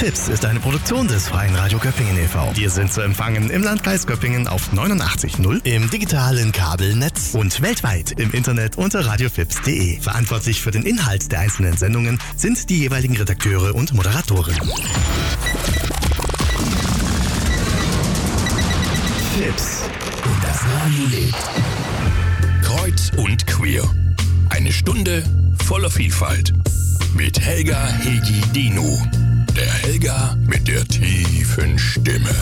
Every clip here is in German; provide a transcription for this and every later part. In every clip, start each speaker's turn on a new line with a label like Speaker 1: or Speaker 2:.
Speaker 1: FIPS ist eine Produktion des Freien Radio Göppingen e.V. Wir sind zu empfangen im Landkreis Göppingen auf 89.0, im digitalen Kabelnetz und weltweit im Internet unter radiofips.de. Verantwortlich für den Inhalt der einzelnen Sendungen sind die jeweiligen Redakteure und Moderatoren. FIPS. Und das Radio lebt.
Speaker 2: Kreuz und Queer. Eine Stunde voller Vielfalt. Mit Helga Hegi Dino. Der Helga mit der tiefen Stimme.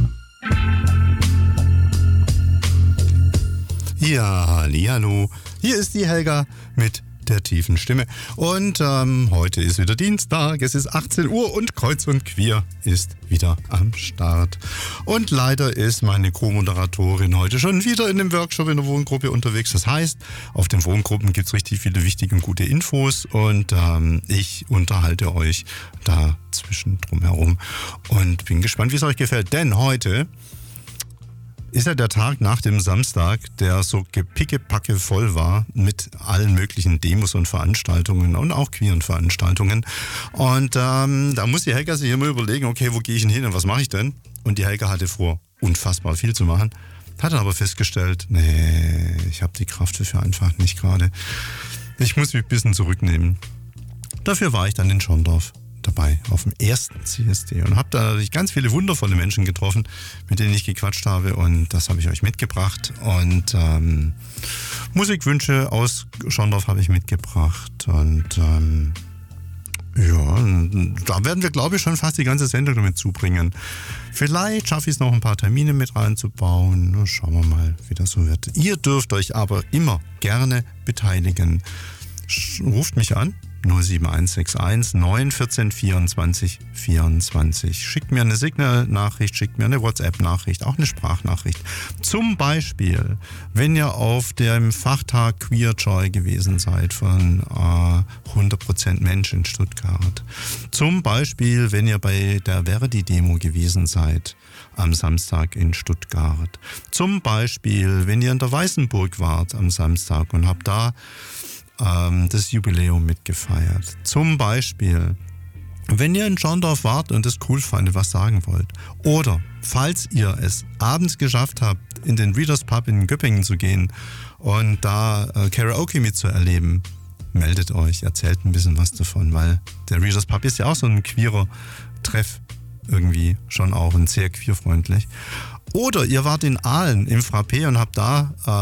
Speaker 3: Ja, hallihallo. Hier ist die Helga mit der tiefen Stimme. Und heute ist wieder Dienstag, es ist 18 Uhr und Kreuz und Queer ist wieder am Start. Und leider ist meine Co-Moderatorin heute schon wieder in dem Workshop in der Wohngruppe unterwegs. Das heißt, auf den Wohngruppen gibt es richtig viele wichtige und gute Infos und ich unterhalte euch da zwischendrum herum und bin gespannt, wie es euch gefällt. Denn heute ist ja der Tag nach dem Samstag, der so gepickepacke voll war mit allen möglichen Demos und Veranstaltungen und auch queeren Veranstaltungen. Und da muss die Helga sich immer überlegen, okay, wo gehe ich denn hin und was mache ich denn? Und die Helga hatte vor, unfassbar viel zu machen, hat dann aber festgestellt, nee, ich habe die Kraft dafür einfach nicht gerade. Ich muss mich ein bisschen zurücknehmen. Dafür war ich dann in Schorndorf dabei auf dem ersten CSD und habe da natürlich ganz viele wundervolle Menschen getroffen, mit denen ich gequatscht habe und das habe ich euch mitgebracht und Musikwünsche aus Schorndorf habe ich mitgebracht und ja, da werden wir, glaube ich, schon fast die ganze Sendung damit zubringen. Vielleicht schaffe ich es noch ein paar Termine mit reinzubauen. Schauen wir mal, wie das so wird. Ihr dürft euch aber immer gerne beteiligen. Ruft mich an. 07161 914 24 24. Schickt mir eine Signal-Nachricht, schickt mir eine WhatsApp-Nachricht, auch eine Sprachnachricht. Zum Beispiel, wenn ihr auf dem Fachtag Queer Joy gewesen seid von 100% Mensch in Stuttgart. Zum Beispiel, wenn ihr bei der Verdi-Demo gewesen seid am Samstag in Stuttgart. Zum Beispiel, wenn ihr in der Weißenburg wart am Samstag und habt da das Jubiläum mitgefeiert. Zum Beispiel, wenn ihr in Schorndorf wart und es cool fandet, was sagen wollt. Oder falls ihr es abends geschafft habt, in den Readers Pub in Göppingen zu gehen und da Karaoke mitzuerleben, meldet euch, erzählt ein bisschen was davon, weil der Readers Pub ist ja auch so ein queerer Treff irgendwie schon auch und sehr queerfreundlich. Oder ihr wart in Aalen im Frappé und habt da